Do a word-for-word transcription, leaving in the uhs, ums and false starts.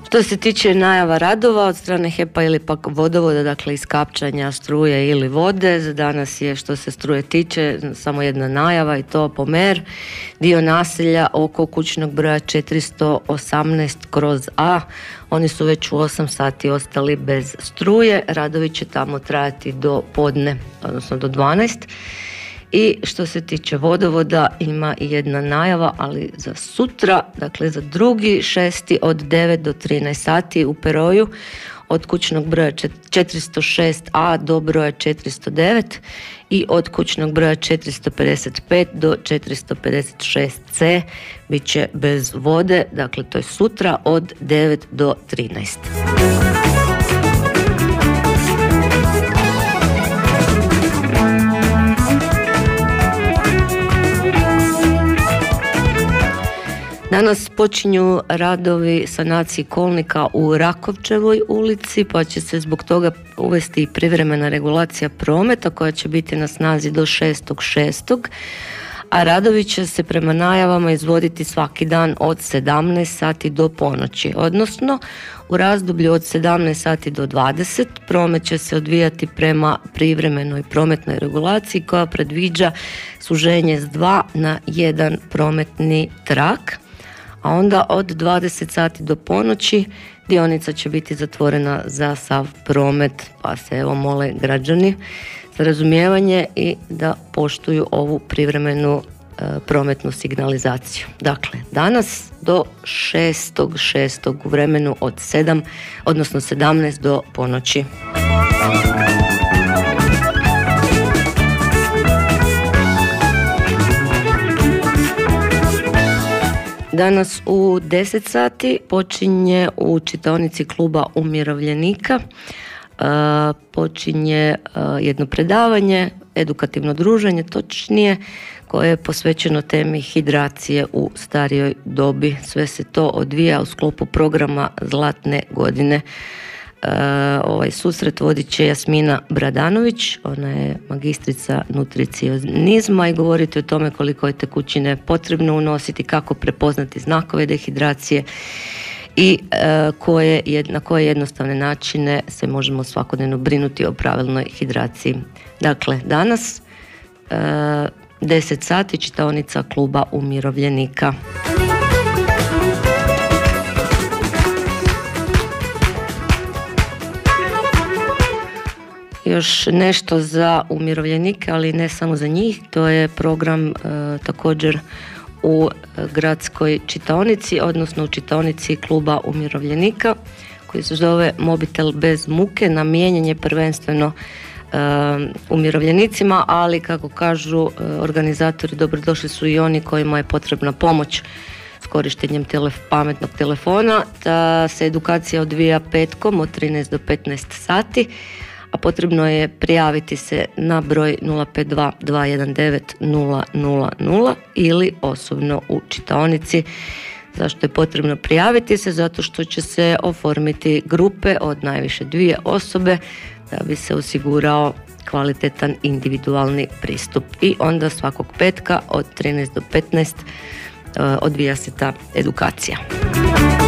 Što se tiče najava radova od strane H E P-a ili pak vodovoda, dakle iskapčanja struje ili vode, za danas je što se struje tiče samo jedna najava i to Pomer, dio naselja oko kućnog broja četiristo osamnaest kroz A. Oni su već u osam sati ostali bez struje, radovi će tamo trajati do podne, odnosno do dvanaest. I što se tiče vodovoda ima i jedna najava, ali za sutra, dakle za drugi šesti od devet do trinaest sati u Peroju od kućnog broja četiristo šest A do broja četiristo devet i od kućnog broja četiristo pedeset pet do četiristo pedeset šest C bit će bez vode, dakle to je sutra od devet do trinaest. Danas počinju radovi sanacije kolnika u Rakovčevoj ulici, pa će se zbog toga uvesti i privremena regulacija prometa koja će biti na snazi do šestog šestog a radovi će se prema najavama izvoditi svaki dan od sedamnaest sati do ponoći, odnosno u razdoblju od sedamnaest sati do dvadeset promet će se odvijati prema privremenoj prometnoj regulaciji koja predviđa suženje s dva na jedan prometni trak, a onda od dvadeset sati do ponoći dionica će biti zatvorena za sav promet, pa se evo mole građani za razumijevanje i da poštuju ovu privremenu e, prometnu signalizaciju. Dakle, danas do šestog šestog u vremenu od sedam, odnosno sedamnaest do ponoći. Danas u deset sati počinje u čitaonici kluba umirovljenika uh, počinje uh, jedno predavanje, edukativno druženje točnije, koje je posvećeno temi hidracije u starijoj dobi. Sve se to odvija u sklopu programa Zlatne godine. Uh, ovaj susret vodit će Jasmina Bradanović, ona je magistrica nutricionizma i govoriti o tome koliko je tekućine potrebno unositi, kako prepoznati znakove dehidracije i uh, koje, na koje jednostavne načine se možemo svakodnevno brinuti o pravilnoj hidraciji. Dakle, danas uh, deset sati čitaonica kluba umirovljenika. Još nešto za umirovljenike, ali ne samo za njih, to je program e, također u gradskoj čitaonici, odnosno u čitaonici kluba umirovljenika koji se zove Mobitel bez muke, namijenjen je prvenstveno e, umirovljenicima, ali kako kažu e, organizatori, dobrodošli su i oni kojima je potrebna pomoć s korištenjem telef- pametnog telefona. Ta se edukacija odvija petkom od trinaest do petnaest sati, a potrebno je prijaviti se na broj nula pet dva dva jedan devet nula nula nula ili osobno u čitaonici. Zašto je potrebno prijaviti se? Zato što će se oformiti grupe od najviše dvije osobe da bi se osigurao kvalitetan individualni pristup. I onda svakog petka od trinaest do petnaest odvija se ta edukacija.